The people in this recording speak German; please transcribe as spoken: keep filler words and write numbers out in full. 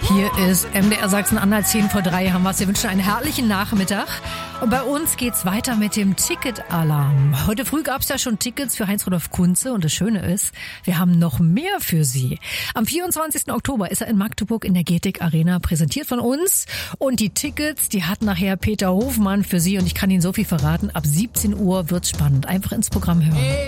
Hier ist M D R Sachsen-Anhalt, zehn vor drei haben wir es. Wir wünschen einen herrlichen Nachmittag. Und bei uns geht's weiter mit dem Ticketalarm. Heute früh gab's ja schon Tickets für Heinz-Rudolf Kunze und das Schöne ist, wir haben noch mehr für Sie. Am vierundzwanzigsten Oktober ist er in Magdeburg in der G T E C Arena, präsentiert von uns. Und die Tickets, die hat nachher Peter Hofmann für Sie und ich kann Ihnen so viel verraten. Ab siebzehn Uhr wird's spannend. Einfach ins Programm hören.